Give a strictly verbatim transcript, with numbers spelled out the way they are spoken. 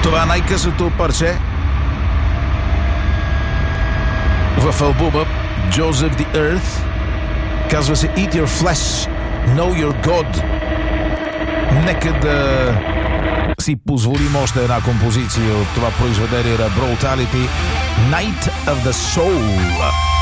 Това е най-късото парче в албума Joseph the Earth. Казва се Eat Your Flesh, Know Your God. Нека да си позволим още една композиция от това произведение на Brutality, Night of the Soul.